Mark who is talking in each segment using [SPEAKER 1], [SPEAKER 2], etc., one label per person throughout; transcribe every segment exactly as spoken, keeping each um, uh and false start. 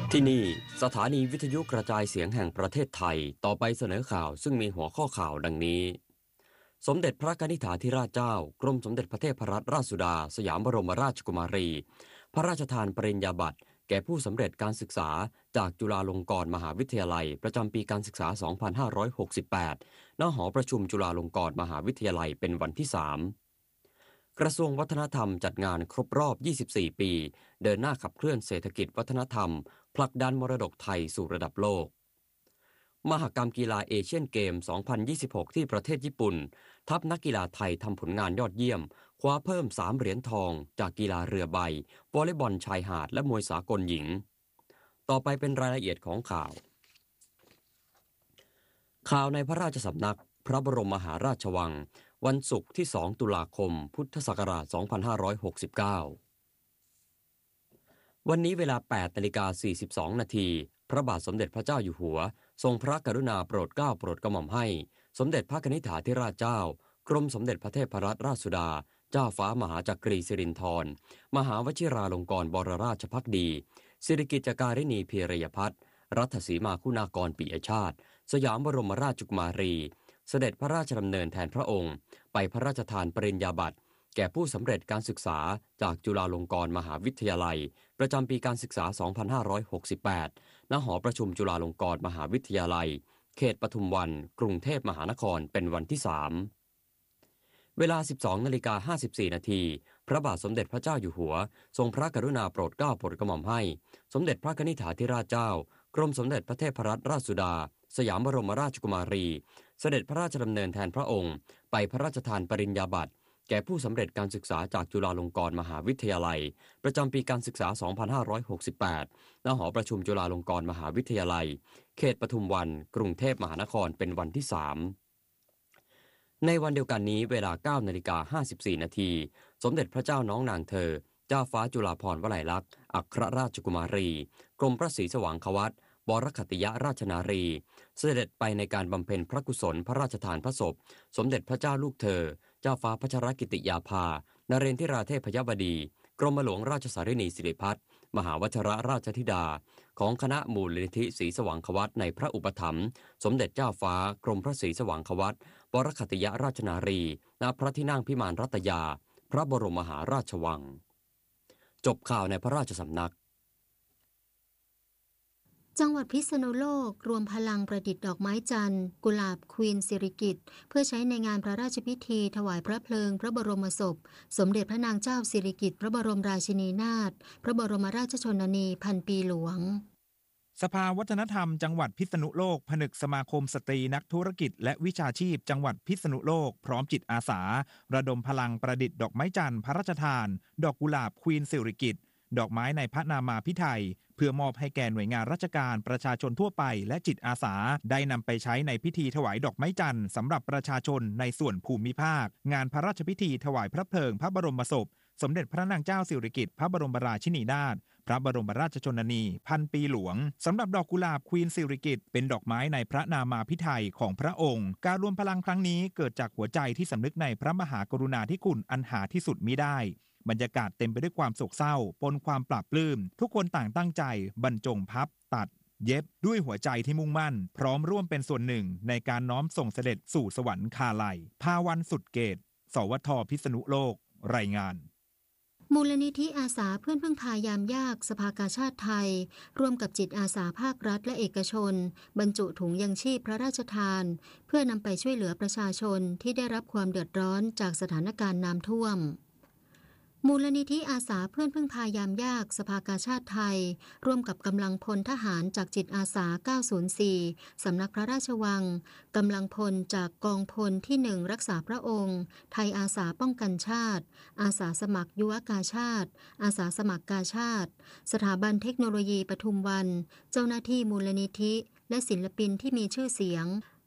[SPEAKER 1] ที่นี่สถานีวิทยุกระจายเสียงแห่งประเทศไทยต่อไปเสนอข่าวซึ่งมีหัวข้อข่าวดังนี้สมเด็จพระกนิษฐาธิราชเจ้ากรมสมเด็จพระเทพรัตนราชสุดาสยามบรมราชกุมารีพระราชทานปริญญาบัตรแก่ผู้สำเร็จการศึกษาจากจุฬาลงกรณ์มหาวิทยาลัยประจำปีการศึกษา สองพันห้าร้อยหกสิบแปด ณ หอประชุมจุฬาลงกรณ์มหาวิทยาลัยเป็นวันที่ สาม กระทรวงวัฒนธรรมจัดงานครบรอบ ยี่สิบสี่ ปีเดินหน้าขับเคลื่อนเศรษฐกิจวัฒนธรรมผลักดันมรดกไทยสู่ระดับโลกมหกรรมกีฬาเอเชียนเกม สองพันยี่สิบหก ที่ประเทศญี่ปุ่นทัพนักกีฬาไทยทำผลงานยอดเยี่ยมคว้าเพิ่ม สาม เหรียญทองจากกีฬาเรือใบวอลเลย์บอลชายหาดและมวยสากลหญิงต่อไปเป็นรายละเอียดของข่าวข่าวในพระราชสำนักพระบรมมหาราชวังวันศุกร์ที่ สอง ตุลาคม พุทธศักราช สองพันห้าร้อยหกสิบเก้า วันนี้เวลา แปดนาฬิกาสี่สิบสอง นาทีพระบาทสมเด็จพระเจ้าอยู่หัวทรงพระกรุณาโปรดเกล้าโปรดกระหม่อมให้สมเด็จพระกนิษฐาธิราชเจ้ากรมสมเด็จพระเทพรัตนราชสุดาเจ้าฟ้ามหาจักรีสิรินธรมหาวชิราลงกรณ์บรราชภักดีสิริกิติ์การินีพีรยพัฒน์รัตสีมาคุณากรปิยชาติสยามบรมราชกุมารีเสด็จพระราชดำเนินแทนพระองค์ไปพระราชทานปริญญาบัตรแก่ผู้สำเร็จการศึกษาจากจุฬาลงกรณ์มหาวิทยาลัยประจำปีการศึกษา สองพันห้าร้อยหกสิบแปด ณ หอประชุมจุฬาลงกรณ์มหาวิทยาลัยเขตปทุมวันกรุงเทพมหานครเป็นวันที่ สาม เวลา สิบสองนาฬิกาห้าสิบสี่ นาทีพระบาทสมเด็จพระเจ้าอยู่หัวทรงพระกรุณาโปรดเกล้าโปรดกระหม่อมให้สมเด็จพระกนิษฐาธิราชเจ้ากรมสมเด็จพระเทพรัตนราชสุดาสยามบรมราชกุมารีเสด็จพระราชดำเนินแทนพระองค์ไปพระราชทานปริญญาบัตรแก่ผู้สำเร็จการศึกษาจากจุฬาลงกรณ์มหาวิทยาลัยประจำปีการศึกษา สองพันห้าร้อยหกสิบแปด ณ หอประชุมจุฬาลงกรณ์มหาวิทยาลัยเขตปทุมวันกรุงเทพมหานครเป็นวันที่ สาม ในวันเดียวกันนี้เวลา เก้านาฬิกาห้าสิบสี่ นาทีสมเด็จพระเจ้าน้องนางเธอเจ้าฟ้าจุฬาภรณ์วลัยลักษณ์อัครราชกุมารีกรมพระศรีสว่างควัตรบรคติยราชนารีเสด็จไปในการบำเพ็ญพระกุศลพระราชทานพระศพสมเด็จพระเจ้าลูกเธอเจ้าฟ้าพัชรกิติยาภานเรนทิราเทพยบดีกรมหลวงราชสารินีสิริพัฒน์มหาวชรราชธิดาของคณะมูลนิธิศรีสว่างควัตในพระอุปถัมภ์สมเด็จเจ้าฟ้ากรมพระศรีสว่างควัตบรคติยราชนารีณพระที่นั่งพิมานรัตยาพระบรมมหาราชวังจบข่าวในพระราชสำนัก
[SPEAKER 2] จังหวัดพิษณุโลกรวมพลังประดิษฐ์ดอกไม้จันทร์กุหลาบควีนสิริกิติ์เพื่อใช้ในงานพระราชพิธีถวายพระเพลิงพระบรมศพสมเด็จพระนางเจ้าสิริกิติ์พระบรมราชินีนาถพระบรมราชชนนีพันปีหลวง
[SPEAKER 3] สภาวัฒนธรรมจังหวัดพิษณุโลกผนึกสมาคมสตรีนักธุรกิจและวิชาชีพจังหวัดพิษณุโลกพร้อมจิตอาสาระดมพลังประดิษฐ์ดอกไม้จันทร์พระราชทานดอกกุหลาบควีนสิริกิติ์ดอกไม้ในพระนามาภิไธยเพื่อมอบให้แก่หน่วยงานราชการประชาชนทั่วไปและจิตอาสาได้นำไปใช้ในพิธีถวายดอกไม้จันทร์สำหรับประชาชนในส่วนภูมิภาคงานพระราชพิธีถวายพระเพลิงพระบรมศพสมเด็จพระนางเจ้าสิริกิติ์พระบรมราชินีนาถพระบรมราชชนนีพันปีหลวงสำหรับดอกกุหลาบควีนสิริกิติ์เป็นดอกไม้ในพระนามาภิไธยของพระองค์การรวมพลังครั้งนี้เกิดจากหัวใจที่สำนึกในพระมหากรุณาธิคุณอันหาที่สุดมิได้บรรยากาศเต็มไปด้วยความโศกเศร้าปนความปลาบปลื้มทุกคนต่างตั้งใจบรรจงพับตัดเย็บด้วยหัวใจที่มุ่งมั่นพร้อมร่วมเป็นส่วนหนึ่งในการน้อมส่งเสด็จสู่สวรรคาลัยภาวันสุดเกตสวทพิษณุโลกรายงาน
[SPEAKER 2] มูลนิธิอาสาเพื่อนพึ่งพายามยากสภากาชาติไทยร่วมกับจิตอาสาภาครัฐและเอกชนบรรจุถุงยังชีพพระราชทานเพื่อนำไปช่วยเหลือประชาชนที่ได้รับความเดือดร้อนจากสถานการณ์น้ำท่วมมูลนิธิอาสาเพื่อนพึ่งพายามยากสภากาชาติไทยร่วมกับกำลังพลทหารจากจิตอาสาเก้าศูนย์สี่สำนักพระราชวังกำลังพลจากกองพลที่หนึ่งรักษาพระองค์ไทยอาสาป้องกันชาติอาสาสมัครยุวกาชาติอาสาสมัครกาชาติสถาบันเทคโนโลยีปทุมวันเจ้าหน้าที่มูลนิธิและศิลปินที่มีชื่อเสียง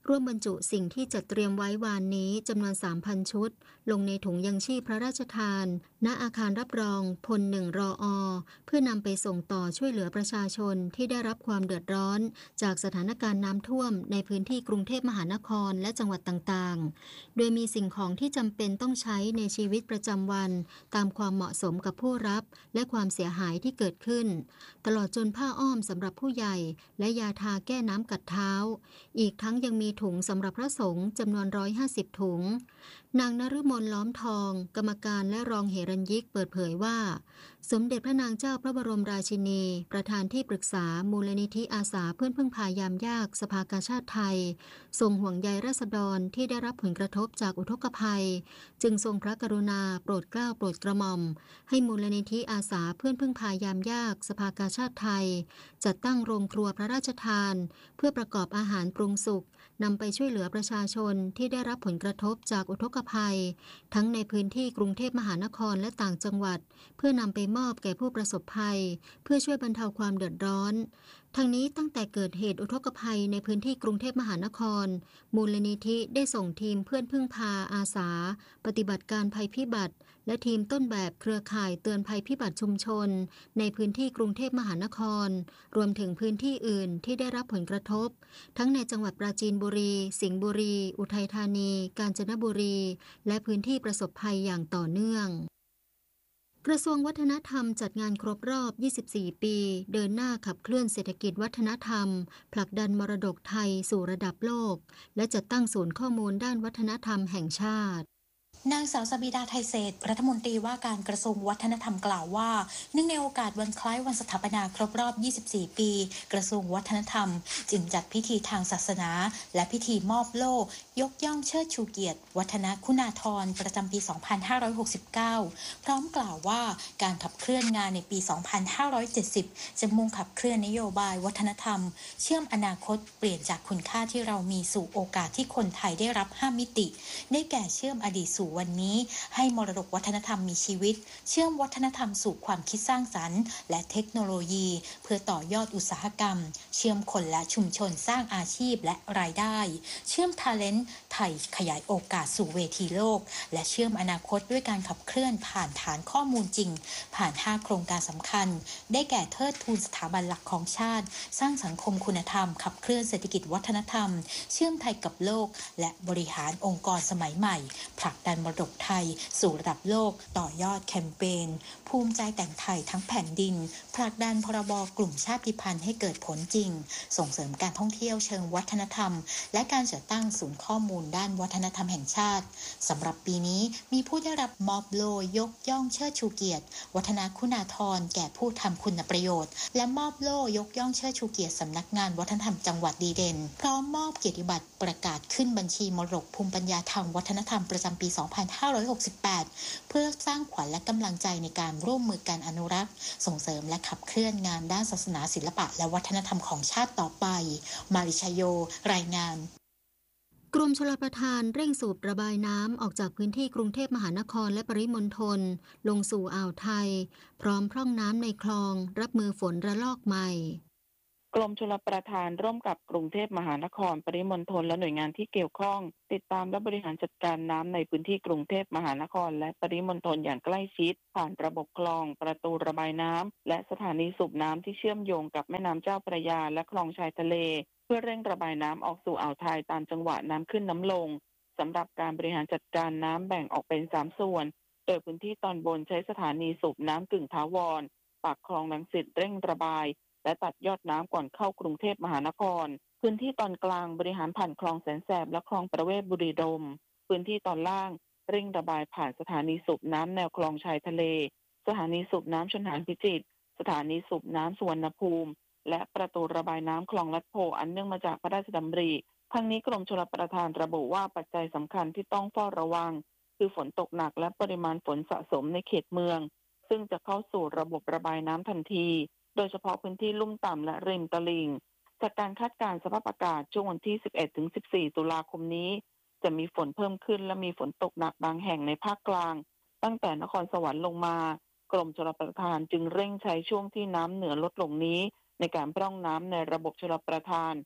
[SPEAKER 2] ร่วมบรรจุสิ่งที่จัดเตรียมไว้วานนี้จำนวน สามพัน ชุดลงในถุงยังชีพพระราชทานณอาคารรับรองพลหนึ่งรออเพื่อนำไปส่งต่อช่วยเหลือประชาชนที่ได้รับความเดือดร้อนจากสถานการณ์น้ำท่วมในพื้นที่กรุงเทพมหานครและจังหวัดต่างๆโดยมีสิ่งของที่จำเป็นต้องใช้ในชีวิตประจำวันตามความเหมาะสมกับผู้รับและความเสียหายที่เกิดขึ้นตลอดจนผ้าอ้อมสำหรับผู้ใหญ่และยาทาแก้น้ำกัดเท้าอีกทั้งยังมีถุงสำหรับพระสงฆ์จำนวนหนึ่งร้อยห้าสิบถุงนางนฤมลล้อมทองกรรมการและรองเหรัญยิกเปิดเผยว่าสมเด็จพระนางเจ้าพระบรมราชินีประธานที่ปรึกษามูลนิธิอาสาเพื่อนพึ่งพายามยากสภากาชาดไทยทรงห่วงใยราษฎรที่ได้รับผลกระทบจากอุทกภัยจึงทรงพระกรุณาโปรดเกล้าโปรดกระหม่อมให้มูลนิธิอาสาเพื่อนพึ่งพายามยากสภากาชาดไทยจัดตั้งโรงครัวพระราชทานเพื่อประกอบอาหารปรุงสุกนำไปช่วยเหลือประชาชนที่ได้รับผลกระทบจากอุทกภัยทั้งในพื้นที่กรุงเทพมหานครและต่างจังหวัดเพื่อนำไปมอบแก่ผู้ประสบภัยเพื่อช่วยบรรเทาความเดือดร้อนทั้งนี้ตั้งแต่เกิดเหตุอุทกภัยในพื้นที่กรุงเทพมหานครมูลนิธิได้ส่งทีมเพื่อนพึ่งพาอาสาปฏิบัติการภัยพิบัติและทีมต้นแบบเครือข่ายเตือนภัยพิบัติชุมชนในพื้นที่กรุงเทพมหานครรวมถึงพื้นที่อื่นที่ได้รับผลกระทบทั้งในจังหวัดปราจีนบุรีสิงห์บุรีอุทัยธานีกาญจนบุรีและพื้นที่ประสบภัยอย่างต่อเนื่องกระทรวงวัฒนธรรมจัดงานครบรอบยี่สิบสี่ปีเดินหน้าขับเคลื่อนเศรษฐกิจวัฒนธรรมผลักดันมรดกไทยสู่ระดับโลกและจัดตั้งศูนย์ข้อมูลด้านวัฒนธรรมแห่งชาติ
[SPEAKER 4] นางสาวสบิดาไทยเศรษฐ์รัฐมนตรีว่าการกระทรวงวัฒนธรรมกล่าวว่าเนื่องในโอกาสวันคล้ายวันสถาปนาครบรอบยี่สิบสี่ปีกระทรวงวัฒนธรรมจึงจัดพิธีทางศาสนาและพิธีมอบโล่ยกย่องเชิดชูเกียรติวัฒนคุณาธรประจำปีสองพันห้าร้อยหกสิบเก้าพร้อมกล่าวว่าการขับเคลื่อนงานในปีสองพันห้าร้อยเจ็ดสิบจะมุ่งขับเคลื่อนนโยบายวัฒนธรรมเชื่อมอนาคตเปลี่ยนจากคุณค่าที่เรามีสู่โอกาสที่คนไทยได้รับห้ามิติได้แก่เชื่อมอดีตสู่วันนี้ให้มรดกวัฒนธรรมมีชีวิตเชื่อมวัฒนธรรมสู่ความคิดสร้างสรรค์และเทคโนโลยีเพื่อต่อยอดอุตสาหกรรมเชื่อมคนและชุมชนสร้างอาชีพและรายได้เชื่อมทาเลนต์ไทยขยายโอกาสสู่เวทีโลกและเชื่อมอนาคตด้วยการขับเคลื่อนผ่านฐานข้อมูลจริงผ่านห้าโครงการสำคัญได้แก่เทิดทูนสถาบันหลักของชาติสร้างสังคมคุณธรรมขับเคลื่อนเศรษฐกิจวัฒนธรรมเชื่อมไทยกับโลกและบริหารองค์กรสมัยใหม่ผลักดันมรดกไทยสู่ระดับโลกต่อยอดแคมเปญภูมิใจแต่งไทยทั้งแผ่นดินผลักดันพรบกลุ่มชาติพันธุ์ให้เกิดผลจริงส่งเสริมการท่องเที่ยวเชิงวัฒนธรรมและการจัดตั้งศูนย์ข้อมูลด้านวัฒนธรรมแห่งชาติสำหรับปีนี้มีผู้ได้รับมอบโล่ยกย่องเชิดชูเกียรติวัฒนคุณาธรแก่ผู้ทำคุณประโยชน์และมอบโล่ยกย่องเชิดชูเกียรติสำนักงานวัฒนธรรมจังหวัดดีเด่นพร้อมมอบเกียรติบัตรประกาศขึ้นบัญชีมรดกภูมิปัญญาทางวัฒนธรรมประจำปีสองพันห้าร้อยหกสิบแปดเพื่อสร้างขวัญและกำลังใจในการร่วมมือการอนุรักษ์ส่งเสริมและขับเคลื่อนงานด้านศาสนาศิลปะและวัฒนธรรมของชาติต่อไปมาริชโยรายงาน
[SPEAKER 2] กรมชลประทานเร่งสูบระบายน้ำออกจากพื้นที่กรุงเทพมหานครและปริมณฑลลงสู่อ่าวไทยพร้อมพร่องน้ำในคลองรับมือฝนระลอกใหม่
[SPEAKER 5] กรมชลประทานร่วมกับกรุงเทพมหานครปริมณฑลและหน่วยงานที่เกี่ยวข้องติดตามและบริหารจัดการน้ำในพื้นที่กรุงเทพมหานครและปริมณฑลอย่างใกล้ชิดผ่านระบบคลองประตูระบายน้ำและสถานีสูบน้ำที่เชื่อมโยงกับแม่น้ำเจ้าพระยาและคลองชายทะเลเพื่อเร่งระบายน้ำออกสู่อ่าวไทยตามจังหวะน้ำขึ้นน้ำลงสำหรับการบริหารจัดการน้ำแบ่งออกเป็นสามส่วนโดยพื้นที่ตอนบนใช้สถานีสูบน้ำกึ่งถาวรปากคลองรังสิตเร่งระบายและตัดยอดน้ำก่อนเข้ากรุงเทพมหานครพื้นที่ตอนกลางบริหารผ่านคลองแสนแสบและคลองประเวศบุรีรมย์พื้นที่ตอนล่างเร่งระบายผ่านสถานีสูบน้ำแนวคลองชายทะเลสถานีสูบน้ำชลหานพิจิตรสถานีสูบน้ำสุวรรณภูมิและประตูระบายน้ำคลองลัดโพอันเนื่องมาจากพระราชดำริทั้งนี้กรมชลประทานระบุว่าปัจจัยสำคัญที่ต้องเฝ้าระวังคือฝนตกหนักและปริมาณฝนสะสมในเขตเมืองซึ่งจะเข้าสู่ระบบระบายน้ำทันทีโดยเฉพาะพื้นที่ลุ่มต่ำและริมตลิ่งจากการคาดการณ์สภาพอากาศช่วงวันที่ สิบเอ็ดถึงสิบสี่ ตุลาคมนี้จะมีฝนเพิ่มขึ้นและมีฝนตกหนักบางแห่งในภาคกลางตั้งแต่นครสวรรค์ลงมากรมชลประทานจึงเร่งใช้ช่วงที่น้ำเหนือลดลงนี้ในการพร่องน้ำในระบบชลประทาน เ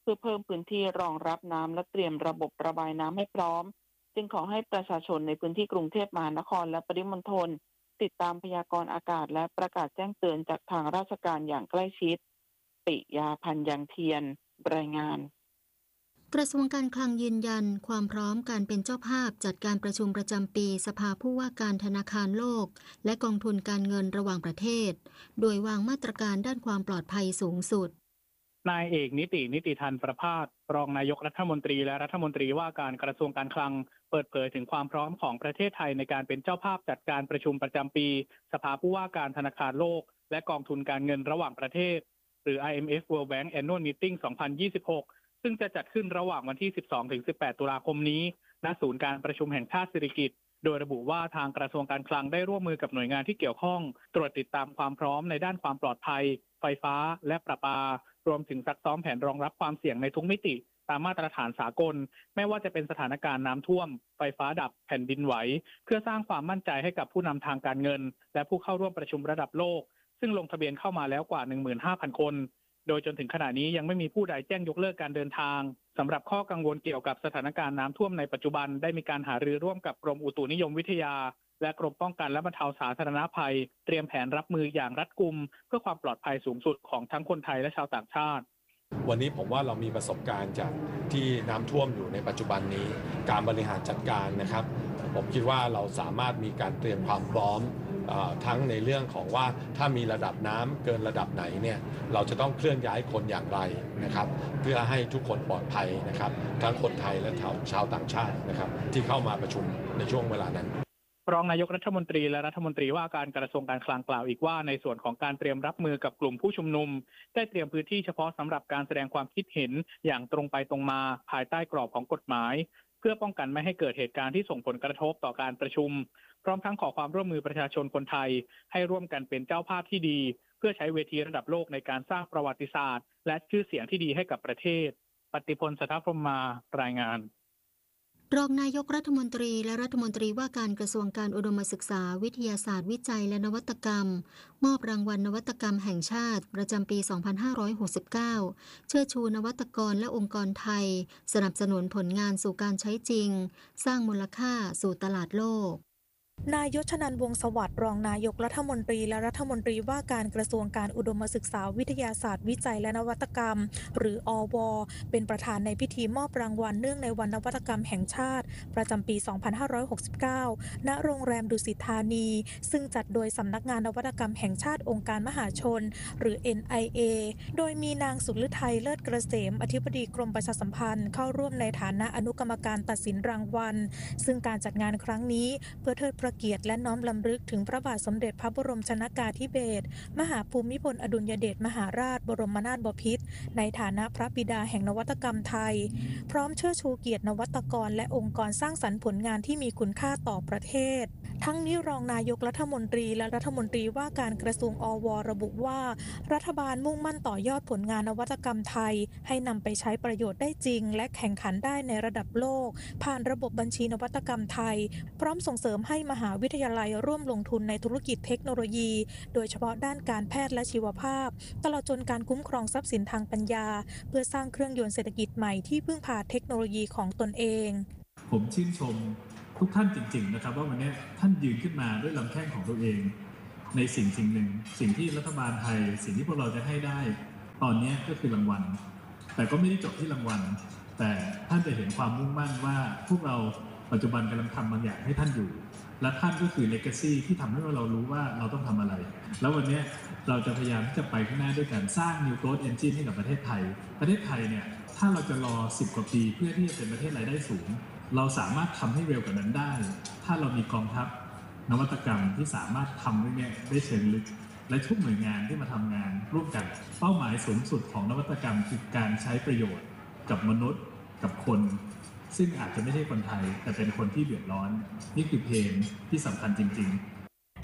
[SPEAKER 5] พื่อเพิ่มพื้นที่รองรับน้ำและเตรียมระบบระบายน้ำให้พร้อมจึงขอให้ประชาชนในพื้นที่กรุงเทพมหานครและปริมณฑลติดตามพยากรณ์อากาศและประกาศแจ้งเตือนจากทางราชการอย่างใกล้ชิดปิยาพันธ์ยังเทียนรายงาน
[SPEAKER 2] กระทรวงการคลังยืนยันความพร้อมการเป็นเจ้าภาพจัดการประชุมประจำปีสภาผู้ว่าการธนาคารโลกและกองทุนการเงินระหว่างประเทศโดยวางมาตรการด้านความปลอดภัยสูงสุด
[SPEAKER 6] นายเอกนิตินิติธันประภาสรองนายกรัฐมนตรีและรัฐมนตรีว่าการกระทรวงการคลังเปิดเผยถึงความพร้อมของประเทศไทยในการเป็นเจ้าภาพจัดการประชุมประจำปีสภาผู้ว่าการธนาคารโลกและกองทุนการเงินระหว่างประเทศหรือ ไอ เอ็ม เอฟ World Bank Annual Meeting สองพันยี่สิบหกซึ่งจะจัดขึ้นระหว่างวันที่ สิบสองถึงสิบแปด ตุลาคมนี้ณศูนย์การประชุมแห่งชาติสิริกิติ์โดยระบุว่าทางกระทรวงการคลังได้ร่วมมือกับหน่วยงานที่เกี่ยวข้องตรวจติดตามความพร้อมในด้านความปลอดภัยไฟฟ้าและประปารวมถึงซักซ้อมแผนรองรับความเสี่ยงในทุกมิติตามมาตรฐานสากลไม่ว่าจะเป็นสถานการณ์น้ำท่วมไฟฟ้าดับแผ่นดินไหวเพื่อสร้างความมั่นใจให้กับผู้นำทางการเงินและผู้เข้าร่วมประชุมระดับโลกซึ่งลงทะเบียนเข้ามาแล้วกว่า หนึ่งหมื่นห้าพัน คนโดยจนถึงขณะนี้ยังไม่มีผู้ใดแจ้งยกเลิกการเดินทางสำหรับข้อกังวลเกี่ยวกับสถานการณ์น้ำท่วมในปัจจุบันได้มีการหารือร่วมกับกรมอุตุนิยมวิทยาและกรมป้องกันและบรรเทาสาธารณภัยเตรียมแผนรับมืออย่างรัดกุมเพื่อความปลอดภัยสูงสุดของทั้งคนไทยและชาวต่างชาติ
[SPEAKER 7] วันนี้ผมว่าเรามีประสบการณ์จากที่น้ำท่วมอยู่ในปัจจุบันนี้การบริหารจัดการนะครับผมคิดว่าเราสามารถมีการเตรียมความพร้อมทั้งในเรื่องของว่าถ้ามีระดับน้ำเกินระดับไหนเนี่ยเราจะต้องเคลื่อนย้ายคนอย่างไรนะครับเพื่อให้ทุกคนปลอดภัยนะครับทั้งคนไทยและชาวต่างชาตินะครับที่เข้ามาประชุมในช่วงเวลานั้น
[SPEAKER 6] รองนายกรัฐมนตรีและรัฐมนตรีว่าการกระทรวงการคลังกล่าวอีกว่าในส่วนของการเตรียมรับมือกับกลุ่มผู้ชุมนุมได้เตรียมพื้นที่เฉพาะสำหรับการแสดงความคิดเห็นอย่างตรงไปตรงมาภายใต้กรอบของกฎหมายเพื่อป้องกันไม่ให้เกิดเหตุการณ์ที่ส่งผลกระทบต่อการประชุมพร้อมทั้งขอความร่วมมือประชาชนคนไทยให้ร่วมกันเป็นเจ้าภาพที่ดีเพื่อใช้เวทีระดับโลกในการสร้างประวัติศาสตร์และชื่อเสียงที่ดีให้กับประเทศปฏิพล สัทธพรหมารายงาน
[SPEAKER 2] รองนายกรัฐมนตรีและรัฐมนตรีว่าการกระทรวงการอุดมศึกษาวิทยาศาสตร์วิจัยและนวัตกรรมมอบรางวัลนวัตกรรมแห่งชาติประจำปี สองพันห้าร้อยหกสิบเก้า เชิดชูนวัตกรและองค์กรไทยสนับสนุนผลงานสู่การใช้จริงสร้างมูลค่าสู่ตลาดโลก
[SPEAKER 8] นายชนันท์ วงศ์สวัสดิ์รองนายกรัฐมนตรีและรัฐมนตรีว่าการกระทรวงการอุดมศึกษาวิทยาศาสตร์วิจัยและนวัตกรรมหรืออว.เป็นประธานในพิธีมอบรางวัลเนื่องในวันนวัตกรรมแห่งชาติประจำปี สองพันห้าร้อยหกสิบเก้า ณ โรงแรมดุสิตธานีซึ่งจัดโดยสำนักงานนวัตกรรมแห่งชาติองค์การมหาชนหรือ เอ็น ไอ เอ โดยมีนางสุฤทัยเลิศเกษมอธิบดีกรมประชาสัมพันธ์เข้าร่วมในฐานะอนุกรรมการตัดสินรางวัลซึ่งการจัดงานครั้งนี้เพื่อเทิดพระเกียรติและน้อมรำลึกถึงพระบาทสมเด็จพระบรมชนกาธิเบศรมหาภูมิพลอดุลยเดชมหาราชบรมนาถบพิตรในฐานะพระบิดาแห่งนวัตกรรมไทยพร้อมเชิดชูเกียรตินวัตกรและองค์กรสร้างสรรค์ผลงานที่มีคุณค่าต่อประเทศทั้งนี้รองนายกรัฐมนตรีและรัฐมนตรีว่าการกระทรวงอว.ระบุว่ารัฐบาลมุ่งมั่นต่อยอดผลงานนวัตกรรมไทยให้นำไปใช้ประโยชน์ได้จริงและแข่งขันได้ในระดับโลกผ่านระบบบัญชีนวัตกรรมไทยพร้อมส่งเสริมให้มหาวิทยาลัยร่วมลงทุนในธุรกิจเทคโนโลยีโดยเฉพาะด้านการแพทย์และชีวภาพตลอดจนการคุ้มครองทรัพย์สินทางปัญญาเพื่อสร้างเครื่องยนต์เศรษฐกิจใหม่ที่พึ่งพาเทคโนโลยีของตนเอง
[SPEAKER 9] ผมชื่นชมทุกท่านจริงๆนะครับว่าวันนี้ท่านยืนขึ้นมาด้วยลำแข้งของตัวเองในสิ่งสิ่งหนึ่งสิ่งที่รัฐบาลไทยสิ่งที่พวกเราจะให้ได้ตอนนี้ก็คือรางวัลแต่ก็ไม่ได้จบที่รางวัลแต่ท่านจะเห็นความมุ่งมั่นว่าพวกเราปัจจุบันกำลังทำบางอย่างให้ท่านอยู่และท่านก็คือ legacy ที่ทำให้เรารู้ว่าเราต้องทำอะไรแล้ววันนี้เราจะพยายามที่จะไปข้างหน้าด้วยการสร้าง new growth engine ให้กับประเทศไทยประเทศไทยเนี่ยถ้าเราจะรอสิบกว่าปีเพื่อที่จะเป็นประเทศรายได้สูงเราสามารถทำให้เร็วกว่านั้นได้ถ้าเรามีกองทัพนวัตกรรมที่สามารถทำได้เนี่ยได้เชิงลึกและทุกหน่วยงานที่มาทำงานร่วมกันเป้าหมายสูงสุดของนวัตกรรมคือการใช้ประโยชน์กับมนุษย์กับคนซึ่งอาจจะไม่ใช่คนไทยแต่เป็นคนที่เดือดร้อนนี่คือเพนที่สำคัญจริงๆ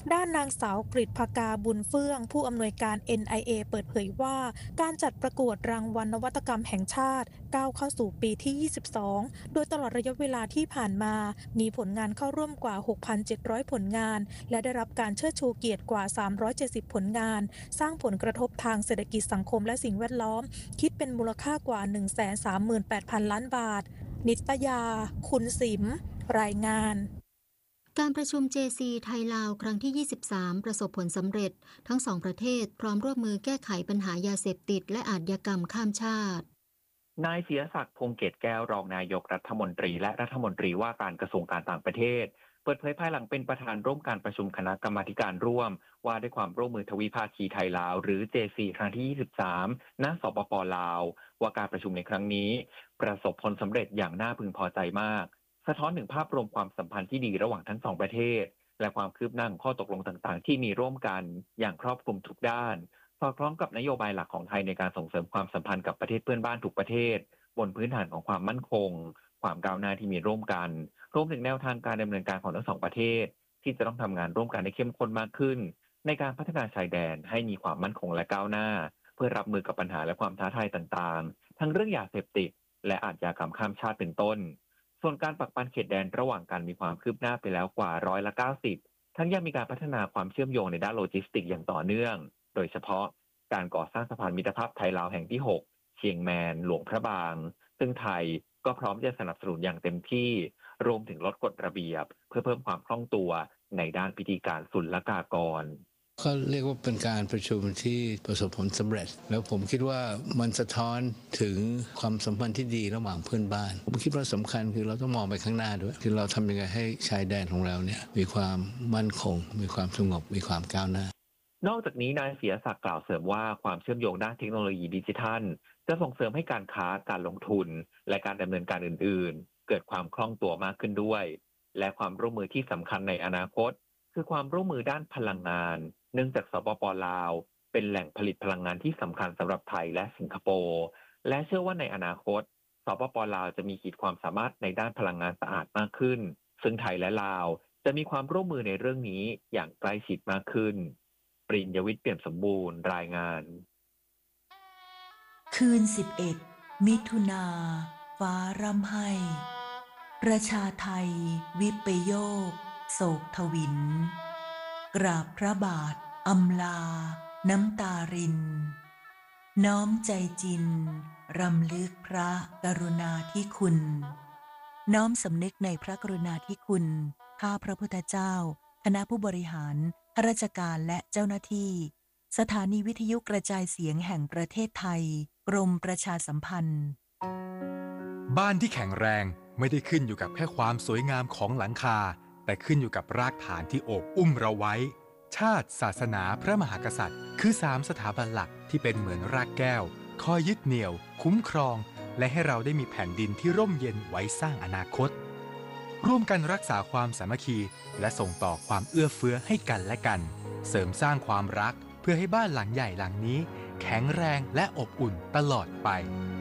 [SPEAKER 8] ด้านนางสาวกฤษภกาบุญเฟื่องผู้อำนวยการ เอ็น ไอ เอ เปิดเผยว่าการจัดประกวดรางวัลนวัตกรรมแห่งชาติก้าวเข้าสู่ปีที่ ยี่สิบสอง โดยตลอดระยะเวลาที่ผ่านมามีผลงานเข้าร่วมกว่า หกพันเจ็ดร้อย ผลงานและได้รับการเชิดชูเกียรติกว่า สามร้อยเจ็ดสิบ ผลงานสร้างผลกระทบทางเศรษฐกิจสังคมและสิ่งแวดล้อมคิดเป็นมูลค่ากว่า หนึ่งแสนสามหมื่นแปดพัน ล้านบาทนิตยาคุณสิมรายงาน
[SPEAKER 2] การประชุม เจ ซี ไทยลาวครั้งที่ ยี่สิบสาม ประสบผลสำเร็จทั้งสองประเทศพร้อมร่วมมือแก้ไขปัญหายาเสพติดและอาชญากรรมข้ามชาติ
[SPEAKER 10] นายเสียศักดิ์พงษ์เกตแก้วรองนายกรัฐมนตรีและรัฐมนตรีว่าการกระทรวงการต่างประเทศเปิดเผยภายหลังเป็นประธานร่วมการประชุมคณะกรรมาการร่วมว่าด้วยความร่วมมือทวิภาคีไทยลาวหรือ เจ ซี ครั้งที่ ยี่สิบสาม ณ สปป.ลาวว่าการประชุมในครั้งนี้ประสบผลสำเร็จอย่างน่าพึงพอใจมากสะท้อนถึงภาพรวมความสัมพันธ์ที่ดีระหว่างทั้งสองประเทศและความคืบหน้าของข้อตกลงต่างๆที่มีร่วมกันอย่างครอบคลุมทุกด้านสอดคล้องกับนโยบายหลักของไทยในการส่งเสริมความสัมพันธ์กับประเทศเพื่อนบ้านทุกประเทศบนพื้นฐานของความมั่นคงความก้าวหน้าที่มีร่วมกันรวมถึงแนวทางการดำเนินการของทั้งสองประเทศที่จะต้องทำงานร่วมกันให้เข้มข้นมากขึ้นในการพัฒนาชายแดนให้มีความมั่นคงและก้าวหน้าเพื่อรับมือกับปัญหาและความท้าทายต่างๆทั้งเรื่องยาเสพติดและอาชญากรรมข้ามชาติเป็นต้นส่วนการปักปันเขตแดนระหว่างกันมีความคืบหน้าไปแล้วกว่าร้อยละเก้าสิบทั้งยังมีการพัฒนาความเชื่อมโยงในด้านโลจิสติกส์อย่างต่อเนื่องโดยเฉพาะการก่อสร้างสะพานมิตรภาพไทยลาวแห่งที่หกเชียงแมนหลวงพระบางซึ่งไทยก็พร้อมจะสนับสนุนอย่างเต็มที่รวมถึงลดกฎระเบียบเพื่อเพิ่มความคล่องตัวในด้านพิธีการศุลกากร
[SPEAKER 11] ก็เรียกว่าเป็นการประชุมที่ประสบผลสำเร็จแล้วผมคิดว่ามันสะท้อนถึงความสัมพันธ์ที่ดีระหว่างเพื่อนบ้านผมคิดว่าสำคัญคือเราต้องมองไปข้างหน้าด้วยคือเราทำยังไงให้ชายแดนของเราเนี่ยมีความมั่นคงมีความสงบมีความก้าวหน้าน
[SPEAKER 10] อกจากนี้นายเสียศักดิ์กล่าวเสริมว่าความเชื่อมโยงด้านเทคโนโลยีดิจิทัลจะส่งเสริมให้การค้าการลงทุนและการดำเนินการอื่นๆเกิดความคล่องตัวมากขึ้นด้วยและความร่วมมือที่สำคัญในอนาคตคือความร่วมมือด้านพลังงานเนื่องจากสปป.ลาวเป็นแหล่งผลิตพลังงานที่สำคัญสำหรับไทยและสิงคโปร์และเชื่อว่าในอนาคตสปป.ลาวจะมีขีดความสามารถในด้านพลังงานสะอาดมากขึ้นซึ่งไทยและลาวจะมีความร่วมมือในเรื่องนี้อย่างใกล้ชิดมากขึ้นปริญญวิทย์เปี่ยมสมบูรณ์รายงาน
[SPEAKER 12] คืนสิบเอ็ดมิถุนาฟ้าร่ำไห้ประชาไทยวิปโยคโศกทวินกราบพระบาทอำลาน้ำตารินน้อมใจจินรำลึกพระกรุณาธิคุณน้อมสำนึกในพระกรุณาธิคุณข้าพระพุทธเจ้าคณะผู้บริหารข้าราชการและเจ้าหน้าที่สถานีวิทยุกระจายเสียงแห่งประเทศไทยกรมประชาสัมพันธ์
[SPEAKER 13] บ้านที่แข็งแรงไม่ได้ขึ้นอยู่กับแค่ความสวยงามของหลังคาแต่ขึ้นอยู่กับรากฐานที่โอบอุ้มเราไว้ชาติศาสนาพระมหากษัตริย์คือสามสถาบันหลักที่เป็นเหมือนรากแก้วคอยยึดเหนี่ยวคุ้มครองและให้เราได้มีแผ่นดินที่ร่มเย็นไว้สร้างอนาคตร่วมกันรักษาความสามัคคีและส่งต่อความเอื้อเฟื้อให้กันและกันเสริมสร้างความรักเพื่อให้บ้านหลังใหญ่หลังนี้แข็งแรงและอบอุ่นตลอดไป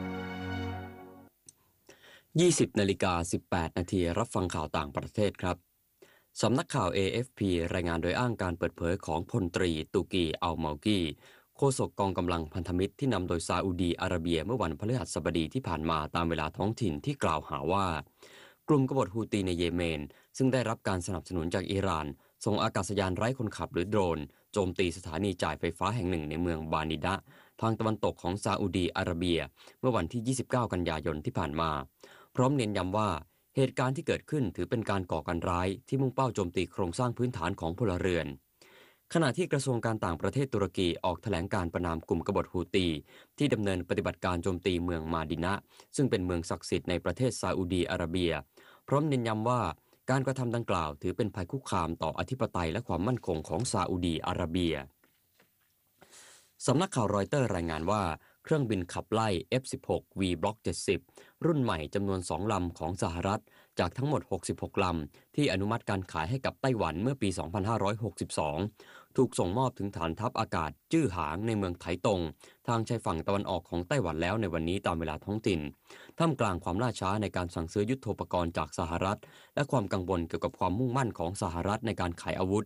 [SPEAKER 1] ยี่สิบนาฬิกาสิบแปดนาทีรับฟังข่าวต่างประเทศครับสำนักข่าว เอ เอฟ พี รายงานโดยอ้างการเปิดเผยของพลตรีตูกีอัลเมากีโฆษกกองกำลังพันธมิตรที่นำโดยซาอุดีอาระเบียเมื่อวันพฤหัสบดีที่ผ่านมาตามเวลาท้องถิ่นที่กล่าวหาว่ากลุ่มกบฏฮูตีในเยเมนซึ่งได้รับการสนับสนุนจากอิหร่านส่งอากาศยานไร้คนขับหรือโดรนโจมตีสถานีจ่ายไฟฟ้าแห่งหนึ่งในเมืองบานิดะทางตะวันตกของซาอุดีอาระเบียเมื่อวันที่ยี่สิบเก้ากันยายนที่ผ่านมาพร้อมเน้นย้ำว่าเหตุการณ์ที่เกิดขึ้นถือเป็นการก่อการร้ายที่มุ่งเป้าโจมตีโครงสร้างพื้นฐานของพลเรือนขณะที่กระทรวงการต่างประเทศตุรกีออกแถลงการประณามกลุ่มกบฏฮูตีที่ดำเนินปฏิบัติการโจมตีเมืองมาดินะซึ่งเป็นเมืองศักดิ์สิทธิ์ในประเทศซาอุดีอาระเบียพร้อมเน้นย้ำว่าการกระทำดังกล่าวถือเป็นภัยคุกคามต่ออธิปไตยและความมั่นคงของซาอุดีอาระเบียสำนักข่าวรอยเตอร์รายงานว่าเครื่องบินขับไล่ เอฟ สิบหก วี บล็อก เจ็ดสิบ รุ่นใหม่จำนวนสองลำของสหรัฐจากทั้งหมดหกสิบหกลำที่อนุมัติการขายให้กับไต้หวันเมื่อปี สองพันห้าร้อยหกสิบสอง ถูกส่งมอบถึงฐานทัพอากาศจื้อหางในเมืองไถตงทางชายฝั่งตะวันออกของไต้หวันแล้วในวันนี้ตามเวลาท้องถิ่นท่ามกลางความล่าช้าในการสั่งซื้อยุทโธปกรณ์จากสหรัฐและความกังวลเกี่ยวกับความมุ่งมั่นของสหรัฐในการขายอาวุธ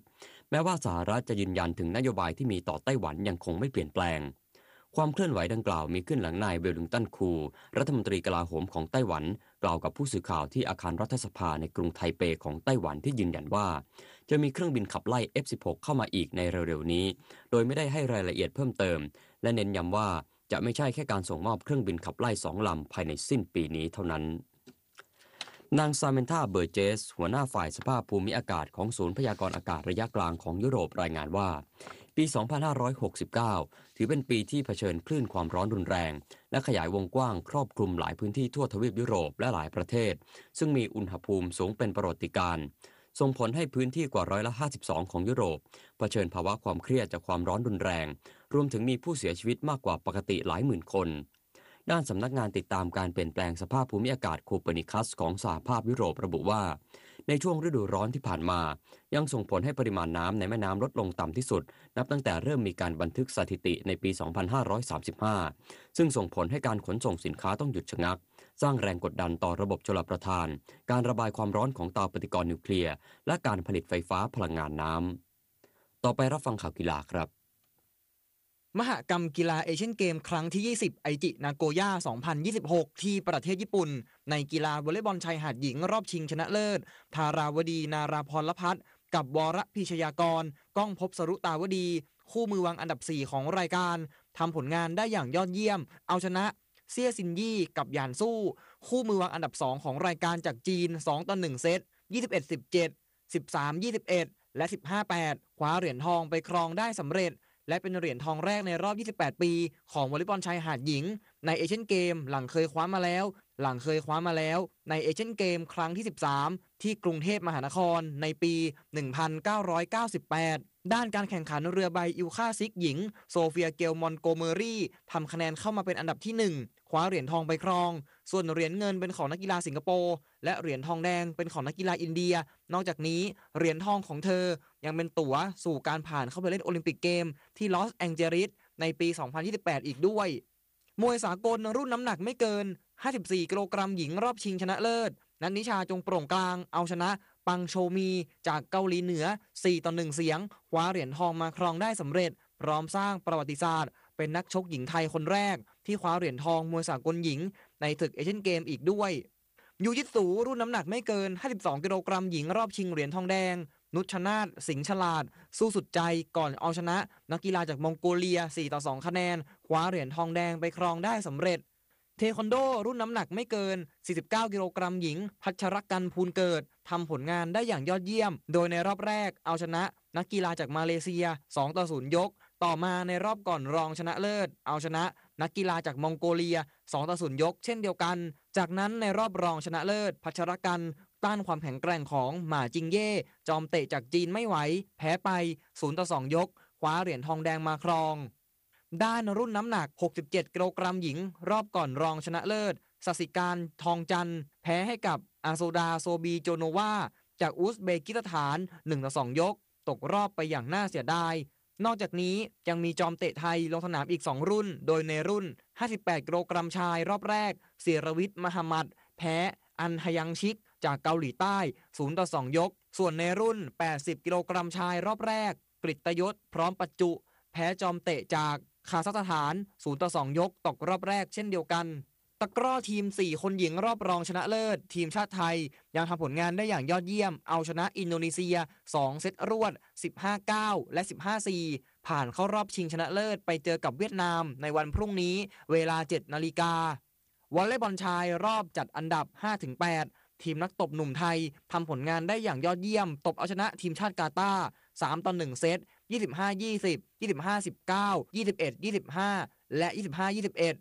[SPEAKER 1] แม้ว่าสหรัฐจะยืนยันถึงนโยบายที่มีต่อไต้หวันยังคงไม่เปลี่ยนแปลงความเคลื่อนไหวดังกล่าวมีขึ้นหลังนายเวลลิงตันคูรัฐมนตรีกลาโหมของไต้หวันกล่าวกับผู้สื่อข่าวที่อาคารรัฐสภาในกรุงไทเปของไต้หวันที่ยืนยันว่าจะมีเครื่องบินขับไล่ เอฟ สิบหก เข้ามาอีกในเร็วๆนี้โดยไม่ได้ให้รายละเอียดเพิ่มเติมและเน้นย้ำว่าจะไม่ใช่แค่การส่งมอบเครื่องบินขับไล่สองลำภายในสิ้นปีนี้เท่านั้นนางซาเมนธาเบอร์เจสหัวหน้าฝ่ายสภาพภูมิอากาศของศูนย์พยากรณ์อากาศระยะกลางของยุโรปรายงานว่าปี สองพันห้าร้อยหกสิบเก้า ถือเป็นปีที่เผชิญคลื่นความร้อนรุนแรงและขยายวงกว้างครอบคลุมหลายพื้นที่ทั่วทวีปยุโรปและหลายประเทศซึ่งมีอุณหภูมิสูงเป็นประวัติการณ์ส่งผลให้พื้นที่กว่าร้อยละห้าสิบสองของยุโรปเผชิญภาวะความเครียดจากความร้อนรุนแรงรวมถึงมีผู้เสียชีวิตมากกว่าปกติหลายหมื่นคนด้านสำนักงานติดตามการเปลี่ยนแปลงสภาพภูมิอากาศโคเปอร์นิคัสของสหภาพยุโรประบุว่าในช่วงฤดูร้อนที่ผ่านมายังส่งผลให้ปริมาณน้ำในแม่น้ำลดลงต่ำที่สุดนับตั้งแต่เริ่มมีการบันทึกสถิติในปี สองพันห้าร้อยสามสิบห้า ซึ่งส่งผลให้การขนส่งสินค้าต้องหยุดชะงักสร้างแรงกดดันต่อระบบชลประทานการระบายความร้อนของเตาปฏิกรณ์นิวเคลียร์และการผลิตไฟฟ้าพลังงานน้ำต่อไปรับฟังข่าวกีฬาครับ
[SPEAKER 14] มหกรรมกีฬาเอเชียนเกมครั้งที่ยี่สิบไอจินาโกย่าสองพันยี่สิบหกที่ประเทศญี่ปุ่นในกีฬาวอลเลย์บอลชายหาดหญิงรอบชิงชนะเลิศธาราวดีนาราพรลพัฒน์กับวรพิชยากรก้องภพสรุตาวดีคู่มือวางอันดับสี่ของรายการทำผลงานได้อย่างยอดเยี่ยมเอาชนะเซี่ยซินยี่กับหยานสู้คู่มือวางอันดับสองของรายการจากจีนสองต่อหนึ่งเซต ยี่สิบเอ็ด สิบเจ็ด สิบสาม ยี่สิบเอ็ด และ สิบห้า แปด คว้าเหรียญทองไปครองได้สำเร็จและเป็นเหรียญทองแรกในรอบยี่สิบแปดปีของวอลเลย์บอลชายหาดหญิงในเอเชียนเกมหลังเคยคว้ามาแล้วหลังเคยคว้ามาแล้วในเอเชียนเกมครั้งที่สิบสามที่กรุงเทพมหานครในปี หนึ่งพันเก้าร้อยเก้าสิบแปด ด้านการแข่งขันเรือใบอิลคาซิกหญิงโซเฟียเกลมอนโกเมอรี่ทำคะแนนเข้ามาเป็นอันดับที่หนึ่งคว้าเหรียญทองไปครองส่วนเหรียญเงินเป็นของนักกีฬาสิงคโปร์และเหรียญทองแดงเป็นของนักกีฬาอินเดียนอกจากนี้เหรียญทองของเธอยังเป็นตั๋วสู่การผ่านเข้าไปเล่นโอลิมปิกเกมที่ลอสแองเจลิสในปี สองพันยี่สิบแปด อีกด้วยมวยสากลรุ่นน้ำหนักไม่เกินห้าสิบสี่กิโลกรัมหญิงรอบชิงชนะเลิศนันนิชาจงโปร่งกลางเอาชนะปังโชมีจากเกาหลีเหนือสี่ต่อหนึ่งเสียงคว้าเหรียญทองมาครองได้สำเร็จพร้อมสร้างประวัติศาสตร์เป็นนักชกหญิงไทยคนแรกที่คว้าเหรียญทองมวยสากลหญิงในศึกเอเชียนเกมอีกด้วยยูจิตสูรุ่นน้ำหนักไม่เกินห้าสิบสองกิโลกรัมหญิงรอบชิงเหรียญทองแดงนุชนาถสิงห์ฉลาดสู้สุดใจก่อนเอาชนะนักกีฬาจากมองโกเลียสี่ต่อสองคะแนนคว้าเหรียญทองแดงไปครองได้สำเร็จเทควันโดรุ่นน้ำหนักไม่เกินสี่สิบเก้ากิโลกรัมหญิงพัชรกันพูนเกิดทำผลงานได้อย่างยอดเยี่ยมโดยในรอบแรกเอาชนะนักกีฬาจากมาเลเซียสองต่อศูนย์ยกต่อมาในรอบก่อนรองชนะเลิศเอาชนะนักกีฬาจากมองโกเลียสองต่อศูนย์ยกเช่นเดียวกันจากนั้นในรอบรองชนะเลิศพัชรกันต้านความแข็งแกร่งของหม่าจิงเย่จอมเตะจากจีนไม่ไหวแพ้ไปศูนย์ต่อสองยกคว้าเหรียญทองแดงมาครองด้านรุ่นน้ำหนักหกสิบเจ็ดกิโลกรัมหญิงรอบก่อนรองชนะเลิศสัสิการทองจันทร์แพ้ให้กับอาโซดาโซบีโจโนวาจากอุซเบกิสถานหนึ่งต่อสองยกตกรอบไปอย่างน่าเสียดายนอกจากนี้ยังมีจอมเตะไทยลงสนามอีกสองรุ่นโดยในรุ่นห้าสิบแปดกิโลกรัมชายรอบแรกเสียรวิทย์มหมัดแพ้อันฮยังชิกจากเกาหลีใต้ศูนย์ต่อสองยกส่วนในรุ่นแปดสิบกิโลกรัมชายรอบแรกกฤตยศพร้อมปัจจุแพ้จอมเตะจากคาซัคสถานศูนย์ต่อสองยกตกรอบแรกเช่นเดียวกันตะกร้อทีมสี่คนหญิงรอบรองชนะเลิศทีมชาติไทยยังทำผลงานได้อย่างยอดเยี่ยมเอาชนะอินโดนีเซียสองเซตรวด สิบห้าเก้า และ สิบห้าสี่ ผ่านเข้ารอบชิงชนะเลิศไปเจอกับเวียดนามในวันพรุ่งนี้เวลา เจ็ดนาฬิกาวอลเลย์บอลชายรอบจัดอันดับ ห้าถึงแปด ทีมนักตบหนุ่มไทยทำผลงานได้อย่างยอดเยี่ยมตบเอาชนะทีมชาติกาตาร์สามต่อหนึ่งเซตยี่สิบห้า ยี่สิบ ยี่สิบห้า สิบเก้า ยี่สิบเอ็ด ยี่สิบห้า และ ยี่สิบห้า ยี่สิบเอ็ด